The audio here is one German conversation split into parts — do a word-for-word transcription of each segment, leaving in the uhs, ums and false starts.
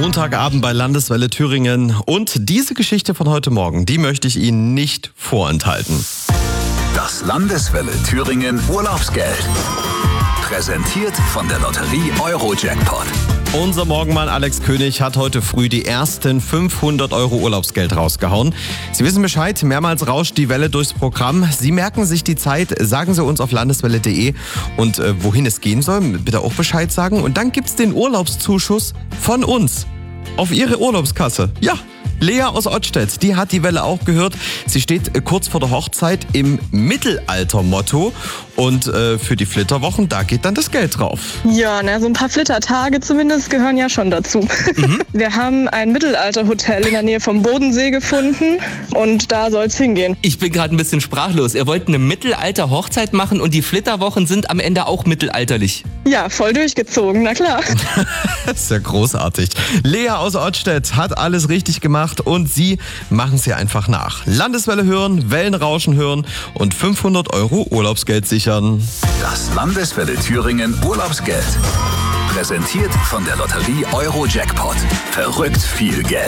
Montagabend bei Landeswelle Thüringen. Und diese Geschichte von heute Morgen, die möchte ich Ihnen nicht vorenthalten. Das Landeswelle Thüringen Urlaubsgeld. Präsentiert von der Lotterie Euro-Jackpot. Unser Morgenmann Alex König hat heute früh die ersten fünfhundert Euro Urlaubsgeld rausgehauen. Sie wissen Bescheid, mehrmals rauscht die Welle durchs Programm. Sie merken sich die Zeit, sagen Sie uns auf landeswelle punkt de und äh, wohin es gehen soll, bitte auch Bescheid sagen. Und dann gibt's den Urlaubszuschuss von uns auf Ihre Urlaubskasse. Ja. Lea aus Ottstedt, die hat die Welle auch gehört. Sie steht kurz vor der Hochzeit im Mittelalter-Motto. Und äh, für die Flitterwochen, da geht dann das Geld drauf. Ja, na, so ein paar Flittertage zumindest gehören ja schon dazu. Mhm. Wir haben ein Mittelalter-Hotel in der Nähe vom Bodensee gefunden und da soll es hingehen. Ich bin gerade ein bisschen sprachlos. Ihr wollt eine Mittelalter-Hochzeit machen und die Flitterwochen sind am Ende auch mittelalterlich. Ja, voll durchgezogen, na klar. Das ist ja großartig. Lea aus Ottstedt hat alles richtig gemacht und Sie machen es ihr einfach nach. Landeswelle hören, Wellenrauschen hören und fünfhundert Euro Urlaubsgeld sichern. Das Landeswelle Thüringen Urlaubsgeld. Präsentiert von der Lotterie Euro-Jackpot. Verrückt viel Geld.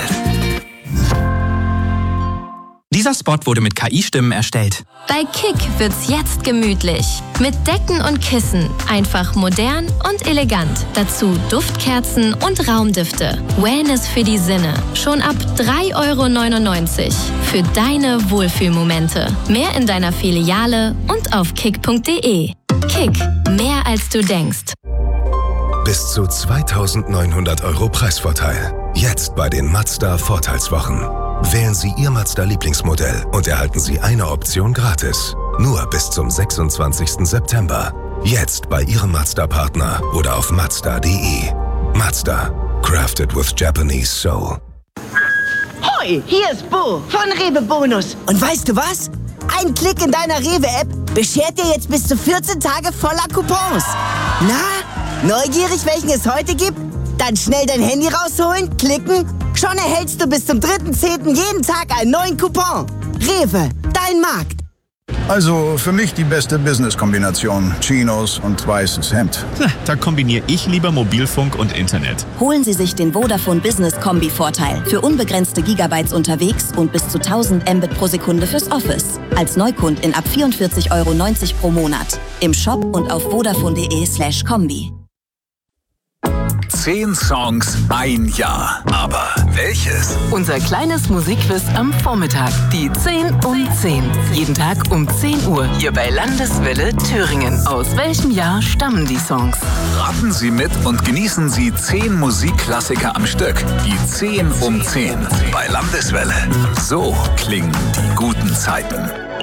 Dieser Spot wurde mit K I-Stimmen erstellt. Bei Kick wird's jetzt gemütlich. Mit Decken und Kissen. Einfach modern und elegant. Dazu Duftkerzen und Raumdüfte. Wellness für die Sinne. Schon ab drei Euro neunundneunzig. Für deine Wohlfühlmomente. Mehr in deiner Filiale und auf kick punkt de. Kick. Mehr als du denkst. Bis zu zweitausendneunhundert Euro Preisvorteil. Jetzt bei den Mazda Vorteilswochen. Wählen Sie Ihr Mazda-Lieblingsmodell und erhalten Sie eine Option gratis. Nur bis zum sechsundzwanzigsten September. Jetzt bei Ihrem Mazda-Partner oder auf mazda punkt de. Mazda. Crafted with Japanese Soul. Hoi, hier ist Bo von Rewe Bonus. Und weißt du was? Ein Klick in deiner Rewe-App beschert dir jetzt bis zu vierzehn Tage voller Coupons. Na, neugierig, welchen es heute gibt? Dann schnell dein Handy rausholen, klicken. Schon erhältst du bis zum dritten zehnten jeden Tag einen neuen Coupon. Rewe, dein Markt. Also für mich die beste Business-Kombination. Chinos und weißes Hemd. Na, da kombiniere ich lieber Mobilfunk und Internet. Holen Sie sich den Vodafone Business Kombi-Vorteil. Für unbegrenzte Gigabytes unterwegs und bis zu tausend Mbit pro Sekunde fürs Office. Als Neukundin ab vierundvierzig Euro neunzig pro Monat. Im Shop und auf vodafone punkt de slash kombi. Zehn Songs, ein Jahr. Aber welches? Unser kleines Musikquiz am Vormittag. Die zehn um zehn. Jeden Tag um zehn Uhr. Hier bei Landeswelle Thüringen. Aus welchem Jahr stammen die Songs? Raten Sie mit und genießen Sie zehn Musikklassiker am Stück. Die zehn um zehn. Bei Landeswelle. So klingen die guten Zeiten.